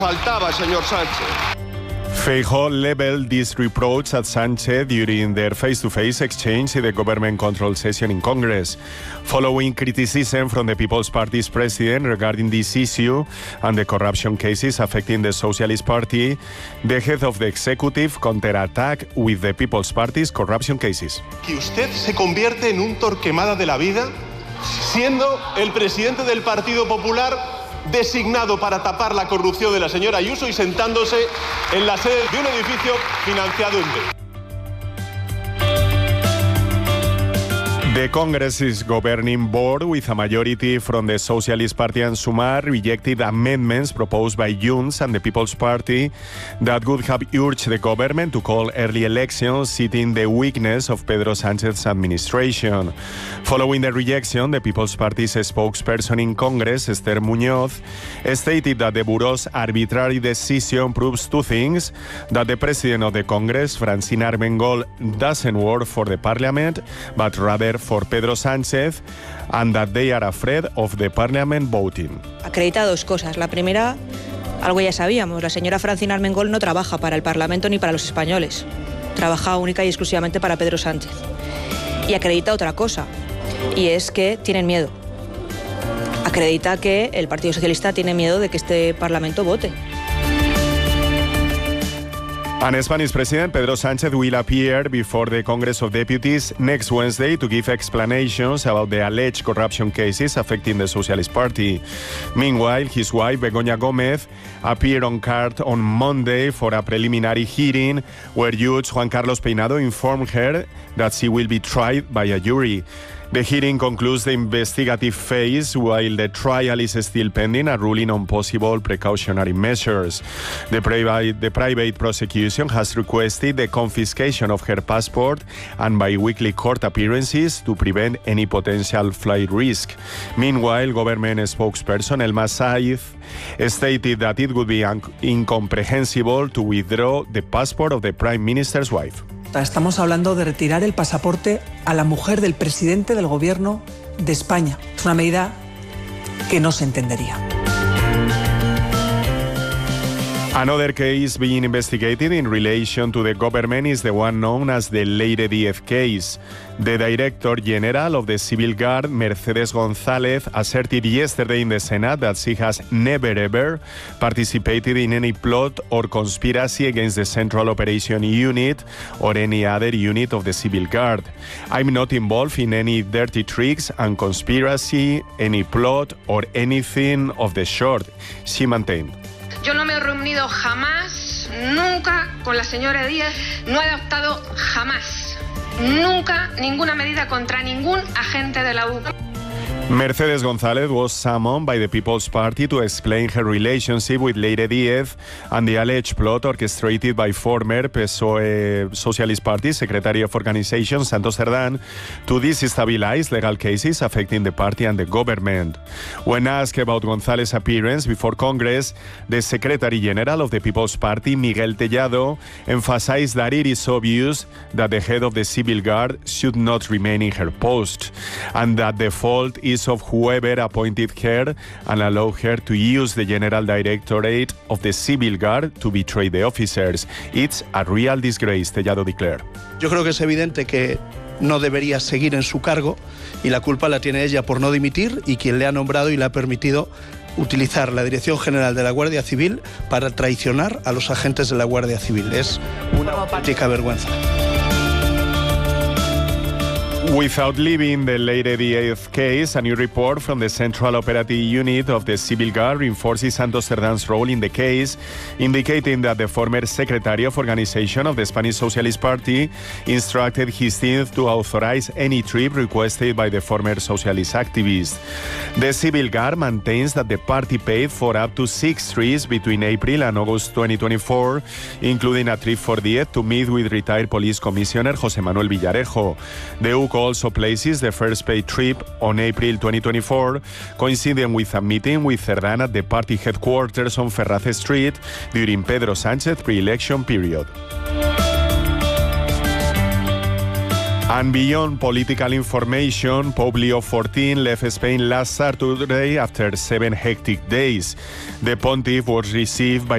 Faltaba, señor Sánchez. Feijóo leveled this reproach at Sánchez during their face-to-face exchange in the government control session in Congress, following criticism from the People's Party's president regarding this issue and the corruption cases affecting the Socialist Party. The head of the executive counterattacked with the People's Party's corruption cases. Que usted se convierte en un Torquemada de la vida, siendo el presidente del Partido Popular designado para tapar la corrupción de la señora Ayuso y sentándose en la sede de un edificio financiado en B. The Congress's governing board, with a majority from the Socialist Party and Sumar, rejected amendments proposed by Junts and the People's Party that would have urged the government to call early elections, citing the weakness of Pedro Sánchez's administration. Following the rejection, the People's Party's spokesperson in Congress, Esther Muñoz, stated that the Bureau's arbitrary decision proves two things: that the President of the Congress, Francina Armengol, doesn't work for the Parliament, but rather for Pedro Sánchez, and that they are afraid of the Parliament voting. Acredita dos cosas. La primera, algo ya sabíamos, la señora Francina Armengol no trabaja para el Parlamento ni para los españoles. Trabaja única y exclusivamente para Pedro Sánchez. Y acredita otra cosa, y es que tienen miedo. Acredita que el Partido Socialista tiene miedo de que este Parlamento vote. And Spanish President Pedro Sánchez will appear before the Congress of Deputies next Wednesday to give explanations about the alleged corruption cases affecting the Socialist Party. Meanwhile, his wife, Begoña Gómez, appeared on court on Monday for a preliminary hearing where Judge Juan Carlos Peinado informed her that she will be tried by a jury. The hearing concludes the investigative phase while the trial is still pending a ruling on possible precautionary measures. The private prosecution has requested the confiscation of her passport and bi-weekly court appearances to prevent any potential flight risk. Meanwhile, government spokesperson Elma Saiz stated that it would be incomprehensible to withdraw the passport of the Prime Minister's wife. Estamos hablando de retirar el pasaporte a la mujer del presidente del gobierno de España. Es una medida que no se entendería. Another case being investigated in relation to the government is the one known as the Leire Díez case. The Director General of the Civil Guard, Mercedes González, asserted yesterday in the Senate that she has never ever participated in any plot or conspiracy against the Central Operation Unit or any other unit of the Civil Guard. I'm not involved in any dirty tricks and conspiracy, any plot or anything of the sort, she maintained. Yo no me he reunido jamás, nunca, con la señora Díaz, no he adoptado jamás, nunca, ninguna medida contra ningún agente de la U. Mercedes González was summoned by the People's Party to explain her relationship with Leire Díez and the alleged plot orchestrated by former PSOE Socialist Party Secretary of Organization Santos Cerdán to destabilize legal cases affecting the party and the government. When asked about González's appearance before Congress, the Secretary General of the People's Party, Miguel Tellado, emphasized that it is obvious that the head of the Civil Guard should not remain in her post and that the fault is of whoever appointed her and allowed her to use the General Directorate of the Civil Guard to betray the officers. It's a real disgrace, Tellado declared. Yo creo que es evidente que no debería seguir en su cargo y la culpa la tiene ella por no dimitir y quien le ha nombrado y le ha permitido utilizar la Dirección General de la Guardia Civil para traicionar a los agentes de la Guardia Civil. Es una auténtica vergüenza. Without leaving the Leire Díez case, a new report from the Central Operative Unit of the Civil Guard reinforces Santos Cerdán's role in the case, indicating that the former Secretary of Organization of the Spanish Socialist Party instructed his team to authorize any trip requested by the former socialist activist. The Civil Guard maintains that the party paid for up to 6 trips between April and August 2024, including a trip for Díez to meet with retired Police Commissioner José Manuel Villarejo. The UCO also places the first paid trip on April 2024, coinciding with a meeting with Cerdán at the party headquarters on Ferraz Street during Pedro Sánchez pre-election period. And beyond political information, Pope Leo XIV left Spain last Saturday after 7 hectic days. The pontiff was received by